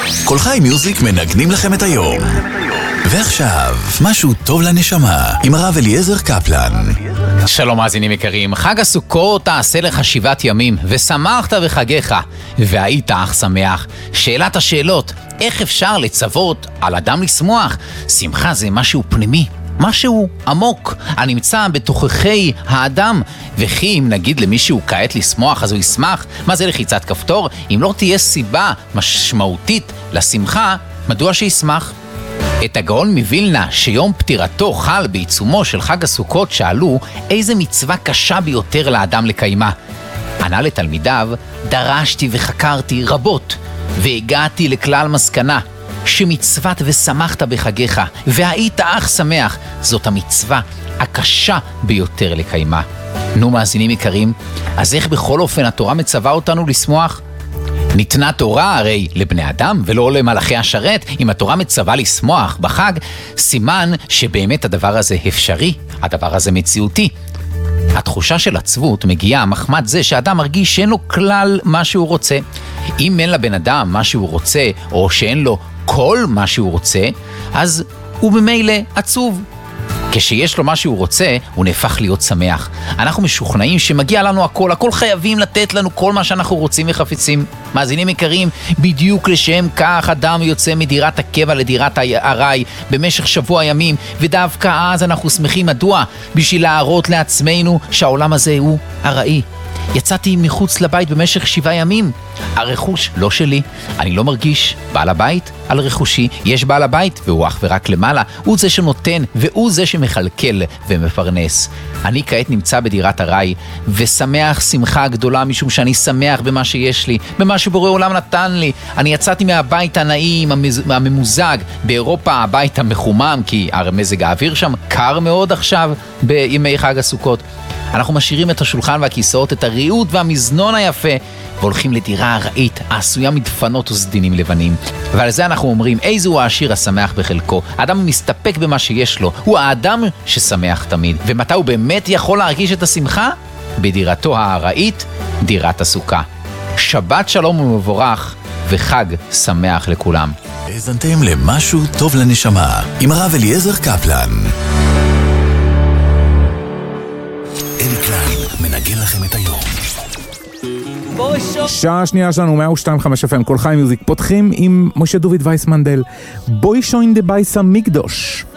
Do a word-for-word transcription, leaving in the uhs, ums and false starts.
כל חי מיוזיק מנגנים לכם את היום. ועכשיו, משהו טוב לנשמה, עם הרב אליעזר קפלן. שלום מאזינים יקרים, חג הסוכות תעשה לך שבעת ימים, ושמחת בחגיך, והיית אך שמח. שאלת השאלות, איך אפשר לצוות על אדם לשמוח? שמחה זה משהו פנימי, משהו עמוק, הנמצא בתוככי האדם, וכי אם נגיד למישהו כעת לשמוח אז הוא ישמח. מה זה לחיצת כפתור? אם לא תהיה סיבה משמעותית לשמחה, מדוע שישמח? את הגאון מווילנה שיום פטירתו חל בעיצומו של חג הסוכות שאלו איזה מצווה קשה ביותר לאדם לקיימה. ענה לתלמידיו, דרשתי וחקרתי רבות והגעתי לכלל מסקנה שמצוות ושמחת בחגיך והיית אך שמח זאת המצווה הקשה ביותר לקיימה. נו מאזינים יקרים, אז איך בכל אופן התורה מצווה אותנו לשמוח? ניתנה תורה הרי לבני אדם ולא למלאכי השרת. אם התורה מצווה לשמוח בחג, סימן שבאמת הדבר הזה אפשרי, הדבר הזה מציאותי. התחושה של עצבות מגיעה מחמת זה שאדם מרגיש שאין לו כלל מה שהוא רוצה. אם אין לבן אדם מה שהוא רוצה, או שאין לו כל מה שהוא רוצה, אז הוא במילא עצוב. כשיש לו מה שהוא רוצה, הוא נהפך להיות שמח. אנחנו משוכנעים שמגיע לנו הכל, הכל חייבים לתת לנו כל מה שאנחנו רוצים וחפצים. מאזינים יקרים, בדיוק לשם כך אדם יוצא מדירת הקבע לדירת הרי במשך שבוע ימים, ודווקא אז אנחנו שמחים. מדוע? בשביל להראות לעצמנו שהעולם הזה הוא הראי. יצאתי מחוץ לבית במשך שבעה ימים. הרכוש לא שלי. אני לא מרגיש בעל הבית על רכושי. יש בעל הבית והוא אך ורק למעלה. הוא זה שנותן והוא זה שמחלקל ומפרנס. אני כעת נמצא בדירת הרי ושמח שמחה גדולה משום שאני שמח במה שיש לי, במה שבורא עולם נתן לי. אני יצאתי מהבית הנעים, הממוזג. באירופה הבית המחומם כי מזג האוויר שם קר מאוד עכשיו בימי חג הסוכות. אנחנו משאירים את השולחן והכיסאות, את הריהוט והמזנון היפה, והולכים לדירה ארעית, העשויה מדפנות וסדינים לבנים. ועל זה אנחנו אומרים, איזה הוא העשיר השמח בחלקו. האדם מסתפק במה שיש לו, הוא האדם ששמח תמיד. ומתי הוא באמת יכול להרגיש את השמחה? בדירתו הארעית, דירת הסוכה. שבת שלום ומבורך, וחג שמח לכולם. האזנתם למשהו טוב לנשמה, עם הרב אליעזר קפלן. אלי קליין מנגן לכם את היום. שעה שנייה שלנו, מאה ושתיים נקודה חמש אף אם, כל חי מיוזיק. פותחים עם משה דוד וייסמנדל, בוי שוין דה בייס המקדוש.